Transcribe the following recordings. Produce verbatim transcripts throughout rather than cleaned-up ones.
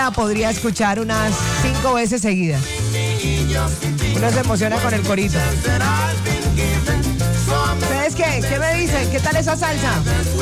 podría escuchar unas cinco veces seguidas. Uno se emociona con el corito. ¿Ustedes qué? ¿Qué me dicen? ¿Qué tal esa salsa?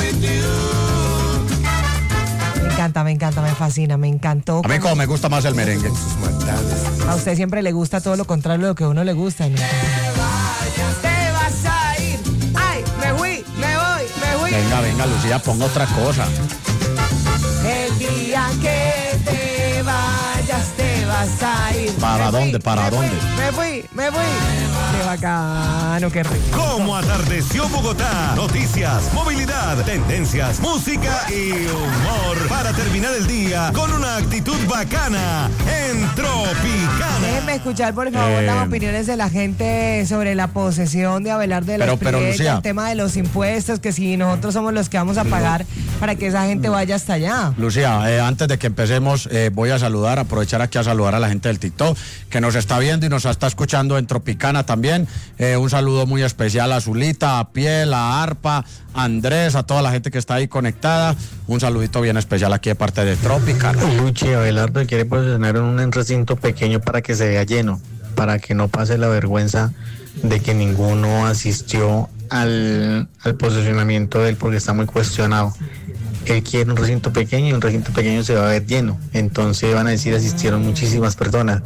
Me encanta, me encanta, me fascina, me encantó. A mí como me gusta más el merengue. A usted siempre le gusta todo lo contrario de lo que a uno le gusta, ¿no? Te vas a ir. Ay, me fui, me voy, me fui. Venga, venga, Lucía, ponga otra cosa. El día que te vayas, te vas a ir. ¿Para me dónde? Fui, ¿Para me dónde? Fui, me fui, me fui. Qué bacano, qué rico. ¿Cómo atardeció Bogotá? Noticias, movilidad, tendencias, música y humor. Para terminar el día con una actitud bacana en Tropicana. Déjenme escuchar, por favor, eh, las opiniones de la gente sobre la posesión de Abelardo de la Espriella, el tema de los impuestos, que si nosotros somos los que vamos a pagar no. para que esa gente vaya hasta allá. Lucía, eh, antes de que empecemos, eh, voy a saludar, aprovechar aquí a saludar a la gente del TikTok, que nos está viendo y nos está escuchando en Tropicana también. Eh, un saludo muy especial a Zulita, a Piel, a Arpa, a Andrés, a toda la gente que está ahí conectada. Un saludito bien especial aquí de parte de Tropicana. Luchi, Abelardo quiere posicionar en un recinto pequeño para que se vea lleno, para que no pase la vergüenza de que ninguno asistió al, al posicionamiento de él porque está muy cuestionado. Él quiere un recinto pequeño y un recinto pequeño se va a ver lleno. Entonces van a decir asistieron muchísimas personas.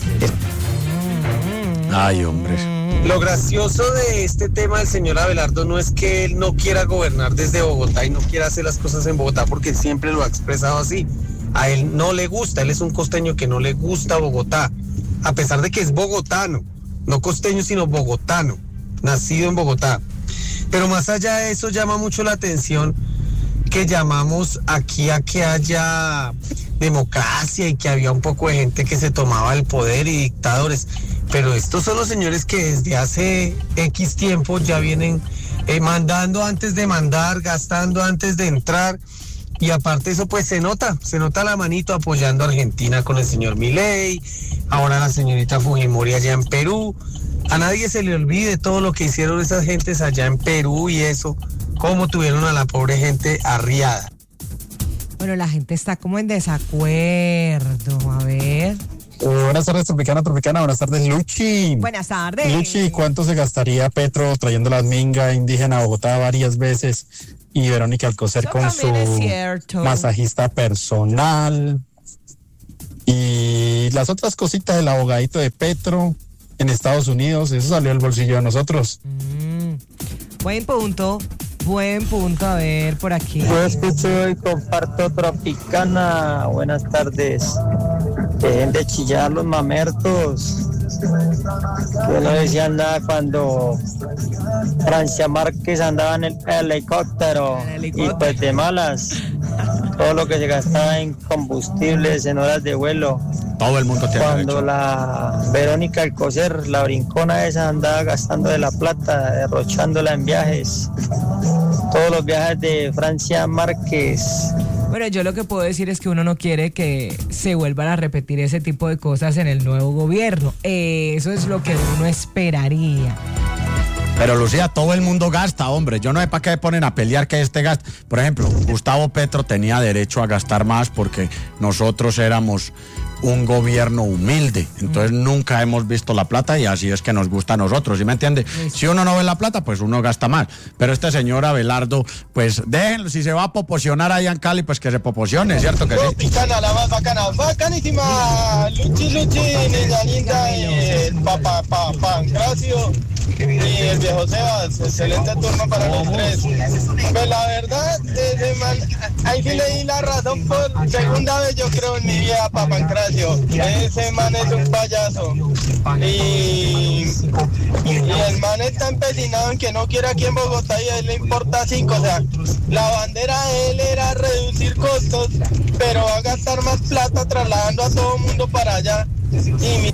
Ay, hombres. Lo gracioso de este tema del señor Abelardo no es que él no quiera gobernar desde Bogotá y no quiera hacer las cosas en Bogotá, porque siempre lo ha expresado así. A él no le gusta, él es un costeño que no le gusta Bogotá, a pesar de que es bogotano, no costeño sino bogotano, nacido en Bogotá. Pero más allá de eso llama mucho la atención que llamamos aquí a que haya democracia y que había un poco de gente que se tomaba el poder y dictadores, pero estos son los señores que desde hace X tiempo ya vienen eh, mandando antes de mandar, gastando antes de entrar, y aparte de eso pues se nota, se nota la manito apoyando a Argentina con el señor Milei, ahora la señorita Fujimori allá en Perú. A nadie se le olvide todo lo que hicieron esas gentes allá en Perú y eso, cómo tuvieron a la pobre gente arriada. Bueno, la gente está como en desacuerdo, a ver. Uh, buenas tardes, Tropicana, Tropicana, buenas tardes, Luchi. Buenas tardes. Luchi, ¿cuánto se gastaría Petro trayendo la minga indígena a Bogotá varias veces? Y Verónica Alcocer con su masajista personal. Y las otras cositas del abogadito de Petro en Estados Unidos, eso salió del bolsillo de nosotros. Mm, buen punto. Buen punto, a ver, por aquí. Yo escucho y comparto Tropicana. Buenas tardes. Dejen de chillar los mamertos. Yo no decía nada cuando Francia Márquez andaba en el helicóptero. el helicóptero. Y pues de malas, todo lo que se gastaba en combustibles, en horas de vuelo. Todo el mundo tiene Cuando derecho. La Verónica Alcocer, la brincona esa, andaba gastando de la plata, derrochándola en viajes. Todos los viajes de Francia Márquez. Bueno, yo lo que puedo decir es que uno no quiere que se vuelvan a repetir ese tipo de cosas en el nuevo gobierno. Eso es lo que uno esperaría. Pero Lucía, todo el mundo gasta, hombre. Yo no sé para qué ponen a pelear que este gasta. Por ejemplo, Gustavo Petro tenía derecho a gastar más porque nosotros éramos un gobierno humilde. Entonces mm. nunca hemos visto la plata y así es que nos gusta a nosotros, ¿sí me entiende? Sí. Si uno no ve la plata, pues uno gasta más. Pero este señor Abelardo, pues déjenlo, si se va a poposionar allá en Cali, pues que se popocione, ¿cierto que sí? Tropicana, la más bacana, bacanísima. Luchi, Luchi, niña linda, y el papá, papá, Pancracio y el viejo Sebas. Excelente turno para los tres. Pues la verdad, ese man, ahí sí le di la razón por segunda vez, yo creo, en mi vida, papá Pancracio. Ese man es un payaso y, y el man está empecinado en que no quiere aquí en Bogotá y a él le importa cinco. O sea, la bandera de él era reducir costos, pero va a gastar más plata trasladando a todo el mundo para allá. Y mi...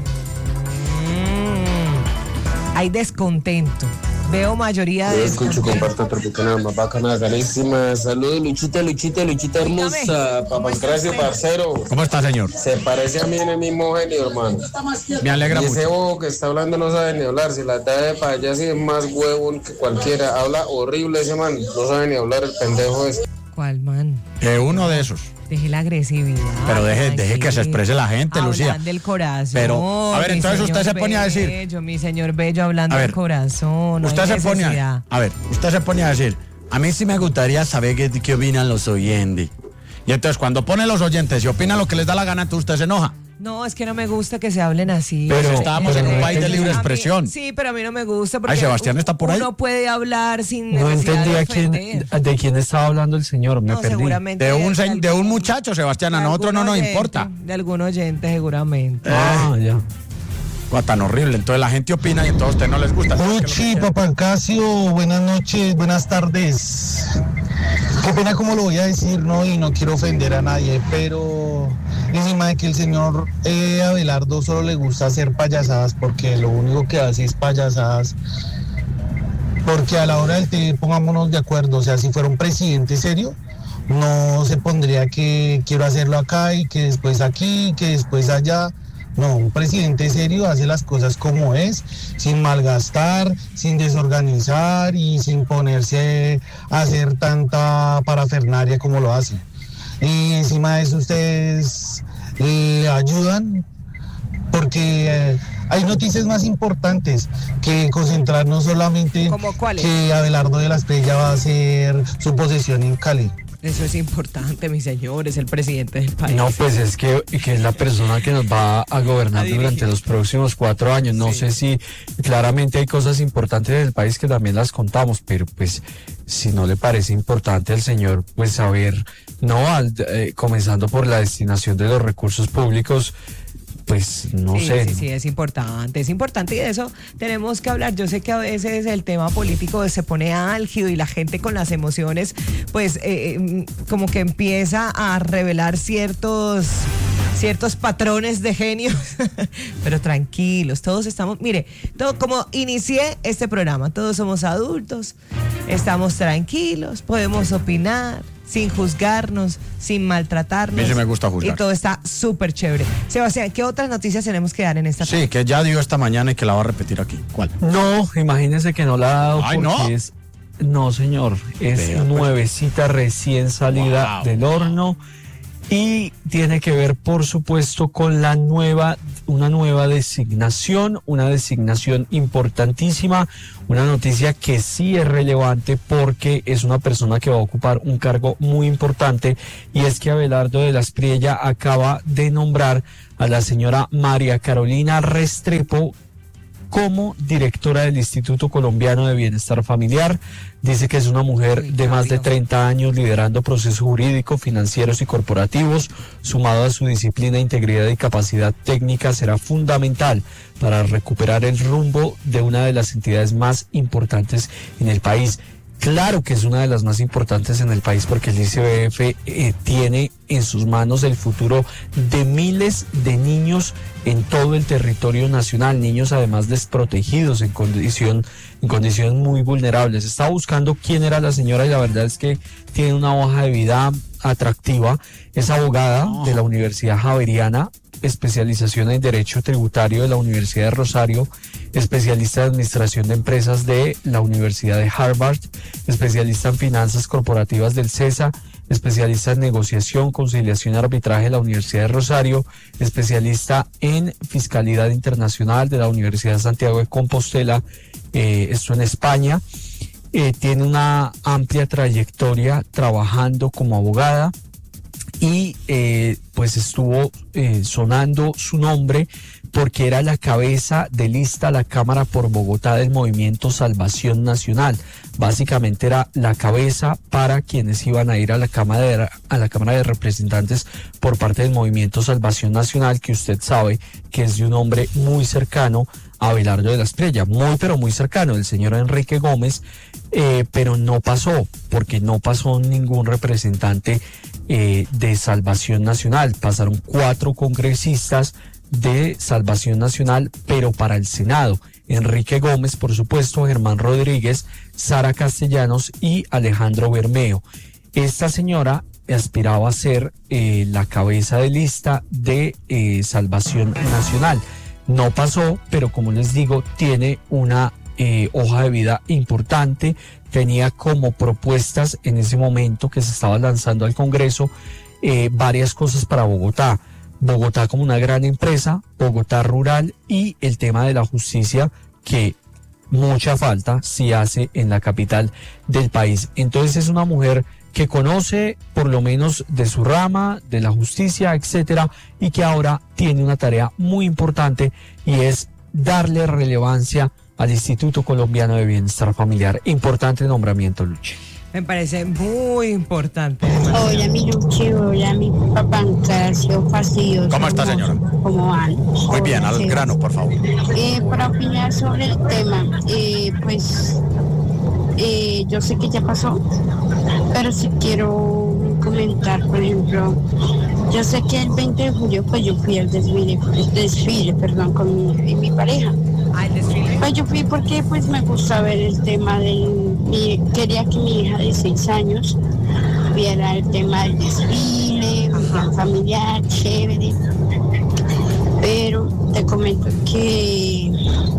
mm, hay descontento. Veo mayoría de... Yo escucho, comparto Tropicana, más bacana, ganísima. Saludos, Luchita, Luchita, Luchita hermosa. Papancracio, parcero. ¿Cómo está, señor? Se parece a mí en el mismo genio, hermano. Me alegra y mucho. ese bobo que está hablando no sabe ni hablar. Si la trae para allá, sí es más huevón que cualquiera. Habla horrible ese man. No sabe ni hablar el pendejo este. ¿Cuál man? Eh, uno de esos. Deje la agresividad. Pero deje, deje que se exprese la gente, hablan Lucía. del corazón. Pero, a ver, entonces usted se ponía a decir. Bello, mi señor Bello hablando ver, del corazón. No usted se ponía. A ver, usted se ponía a decir. A mí sí me gustaría saber qué, qué opinan los oyentes. Y entonces, cuando pone los oyentes y opinan lo que les da la gana, ¿usted se enoja? No, es que no me gusta que se hablen así. Pero estábamos en un país de libre expresión. Mí, sí, pero a mí no me gusta porque Ay, Sebastián está por ahí. Uno puede hablar sin no necesidad entendía de quién, de quién estaba hablando el señor, me no, perdí. De un, de, de un muchacho, Sebastián, a nosotros no nos oyente, importa. De algún oyente, seguramente. Eh. Ah, ya. Fue tan horrible, entonces la gente opina y entonces a usted no les gusta. Luchi, Papancasio, buenas noches, buenas tardes. Qué pena como lo voy a decir, ¿no? Y no quiero ofender a nadie, pero encima de que el señor eh, Abelardo solo le gusta hacer payasadas, porque lo único que hace es payasadas. Porque a la hora del té, pongámonos de acuerdo, o sea, si fuera un presidente serio, no se pondría que quiero hacerlo acá y que después aquí, que después allá. No, un presidente serio hace las cosas como es, sin malgastar, sin desorganizar y sin ponerse a hacer tanta parafernalia como lo hace. Y encima de eso ustedes eh, ayudan porque eh, hay noticias más importantes que concentrarnos solamente ¿Cómo cuáles? Que Abelardo de la Estrella va a hacer su posesión en Cali. Eso es importante, mi señor, es el presidente del país. No, pues es que, que es la persona que nos va a gobernar a durante los próximos cuatro años. No sí. sé si claramente hay cosas importantes del país que también las contamos, pero pues si no le parece importante al señor, pues saber, no, al, eh, comenzando por la destinación de los recursos públicos, pues no sí, sé. Sí, sí, es importante, es importante y de eso tenemos que hablar. Yo sé que a veces el tema político se pone álgido y la gente con las emociones, pues eh, como que empieza a revelar ciertos, ciertos patrones de genios, pero tranquilos, todos estamos, mire, todo, como inicié este programa, todos somos adultos, estamos tranquilos, podemos opinar sin juzgarnos, sin maltratarnos. A mí sí me gusta juzgar. Y todo está súper chévere. Sebastián, ¿qué otras noticias tenemos que dar en esta tarde? Sí, que ya dio esta mañana y que la va a repetir aquí. ¿Cuál? No, imagínense que no la ha dado. Ay, porque no. es... No, señor, es Vea, nuevecita pues. recién salida wow, del horno. Y tiene que ver, por supuesto, con la nueva, una nueva designación, una designación importantísima, una noticia que sí es relevante porque es una persona que va a ocupar un cargo muy importante, y es que Abelardo de la Espriella acaba de nombrar a la señora María Carolina Restrepo como directora del Instituto Colombiano de Bienestar Familiar. Dice que es una mujer de más de treinta años liderando procesos jurídicos, financieros y corporativos. Sumado a su disciplina, integridad y capacidad técnica, será fundamental para recuperar el rumbo de una de las entidades más importantes en el país. Claro que es una de las más importantes en el país porque el I C B F eh, tiene en sus manos el futuro de miles de niños en todo el territorio nacional, niños además desprotegidos, en condición, en condiciones muy vulnerables. Estaba buscando quién era la señora y la verdad es que tiene una hoja de vida atractiva. Es abogada oh. de la Universidad Javeriana, especialización en Derecho Tributario de la Universidad de Rosario, especialista en Administración de Empresas de la Universidad de Harvard, especialista en Finanzas Corporativas del CESA, especialista en Negociación, Conciliación y Arbitraje de la Universidad de Rosario, especialista en Fiscalidad Internacional de la Universidad de Santiago de Compostela, eh, esto en España. Eh, tiene una amplia trayectoria trabajando como abogada y eh, pues estuvo eh, sonando su nombre porque era la cabeza de lista a la Cámara por Bogotá del Movimiento Salvación Nacional. Básicamente era la cabeza para quienes iban a ir a la Cámara de, a la Cámara de Representantes por parte del Movimiento Salvación Nacional, que usted sabe que es de un hombre muy cercano a Abelardo de la Espriella, muy pero muy cercano, el señor Enrique Gómez, eh, pero no pasó, porque no pasó ningún representante eh, de Salvación Nacional. Pasaron cuatro congresistas de Salvación Nacional, pero para el Senado: Enrique Gómez, por supuesto, Germán Rodríguez, Sara Castellanos y Alejandro Bermeo. Esta señora aspiraba a ser eh, la cabeza de lista de eh, Salvación Nacional. No pasó, pero como les digo, tiene una eh, hoja de vida importante. Tenía como propuestas en ese momento que se estaba lanzando al Congreso eh, varias cosas para Bogotá. Bogotá como una gran empresa, Bogotá rural y el tema de la justicia que mucha falta sí hace en la capital del país. Entonces es una mujer que conoce por lo menos de su rama, de la justicia, etcétera, y que ahora tiene una tarea muy importante y es darle relevancia al Instituto Colombiano de Bienestar Familiar. Importante nombramiento, Luchi. Me parece muy importante. Hola, mi Luchi, hola, mi papá Casio, fastidioso. ¿Cómo está, señora? ¿Cómo van? Muy Hola, bien, al sí. grano, por favor. Eh, para opinar sobre el tema, eh, pues eh, yo sé que ya pasó, pero si quiero comentar, por ejemplo, yo sé que el veinte de julio pues yo fui al desfile, desfile perdón, con mi, mi pareja. Ah, el desfile. Pues yo fui porque pues me gusta ver el tema del... Mi, quería que mi hija de seis años viera el tema del desfile, un plan familiar, chévere. Pero te comento que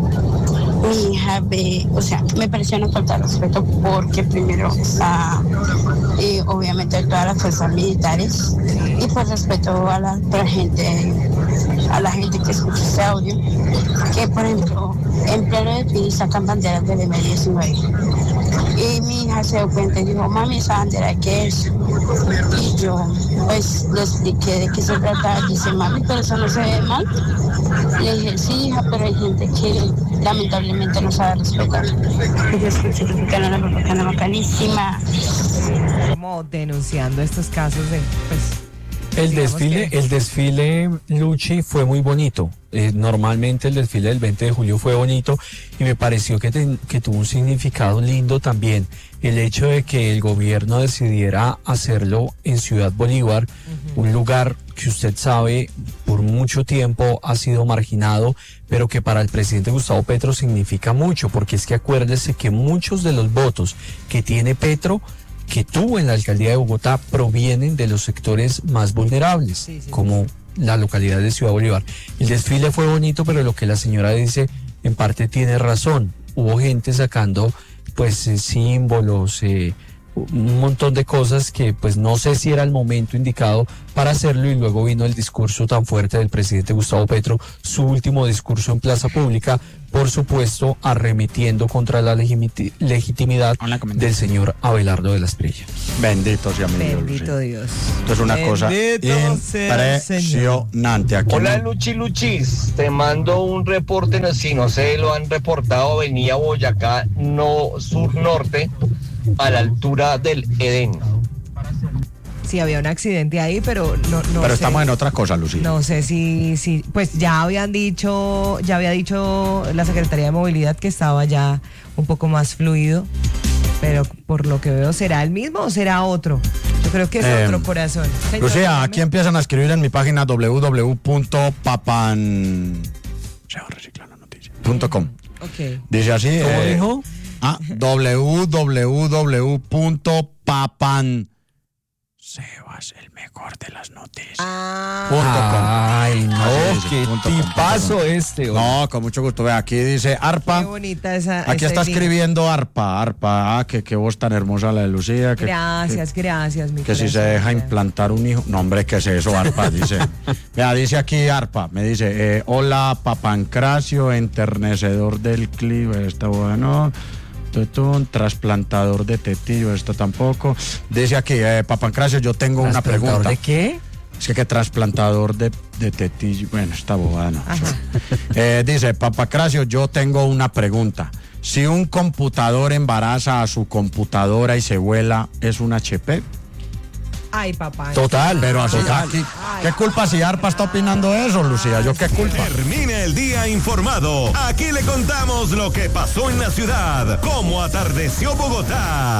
mi hija ve, o sea, me pareció una falta de respeto porque primero está eh, obviamente todas las fuerzas militares y pues respeto a la, a la gente, a la gente que escucha este audio, que por ejemplo en pleno desfile sacan banderas del eme diecinueve. Y mi hija se dio cuenta y dijo, mami, ¿esa bandera qué es? Y yo, pues, le expliqué de qué se trataba. Dice, mami, pero eso no se ve mal. Le dije, sí, hija, pero hay gente que lamentablemente no sabe respetar. Y yo escuché que Bacana, la Bacana bacanísima. Como denunciando estos casos de, pues... El desfile, que... el desfile, Luchi, fue muy bonito. Eh, normalmente el desfile del veinte de julio fue bonito y me pareció que, te, que tuvo un significado lindo también. El hecho de que el gobierno decidiera hacerlo en Ciudad Bolívar, uh-huh. un lugar que usted sabe por mucho tiempo ha sido marginado, pero que para el presidente Gustavo Petro significa mucho, porque es que acuérdese que muchos de los votos que tiene Petro que tuvo en la alcaldía de Bogotá provienen de los sectores más vulnerables, sí, sí, como sí. la localidad de Ciudad Bolívar. El desfile fue bonito, pero lo que la señora dice en parte tiene razón. Hubo gente sacando pues eh, símbolos, eh, un montón de cosas que pues no sé si era el momento indicado para hacerlo, y luego vino el discurso tan fuerte del presidente Gustavo Petro, su último discurso en plaza pública, por supuesto arremetiendo contra la legimiti- legitimidad del señor Abelardo de la Espriella. Bendito sea mi Dios. Bendito Dios. Esto es una Bendito cosa impresionante. Aquí Hola no... Luchi Luchis, te mando un reporte, no, si no se lo han reportado, venía Boyacá, no sur norte, a la altura del Edén. Sí, había un accidente ahí, pero no, no Pero sé. estamos en otra cosa, Lucía. No sé si, si, pues ya habían dicho, ya había dicho la Secretaría de Movilidad que estaba ya un poco más fluido, pero por lo que veo, ¿será el mismo o será otro? Yo creo que es eh, otro, corazón. Señor, Lucía, dígame. aquí empiezan a escribir en mi página doble u doble u doble u punto papan punto com. Okay. Dice así. ¿Cómo eh, dijo? Ah, doble u doble u doble u punto papan Sebas, el mejor de las noticias. Ah. Ay, no, Así qué dice, punto com, tipazo punto com. este. Hoy. No, con mucho gusto. Ve, aquí dice Arpa. Qué bonita esa. Aquí está link. escribiendo Arpa, Arpa, ah, que, que voz tan hermosa la de Lucía. Que, Gracias, que, gracias, mi Que si se corazón, deja ya. implantar un hijo. No, hombre, ¿qué es eso, Arpa? Dice. Vea, dice aquí Arpa, me dice, eh, hola, Papancracio, enternecedor del clip, está bueno. Un trasplantador de tetillo, esto tampoco. Dice aquí, eh, Papancracio, yo tengo una pregunta. ¿De qué? Es que, que trasplantador de, de tetillo. Bueno, está bobada, no. Eh, dice, Papancracio, yo tengo una pregunta. Si un computador embaraza a su computadora y se vuela, ¿es un H P? Ay, papá. Total, pero así aquí. ¿Qué culpa si Arpa está opinando eso, Lucía? ¿Yo qué culpa? Termina el día informado. Aquí le contamos lo que pasó en la ciudad, cómo atardeció Bogotá.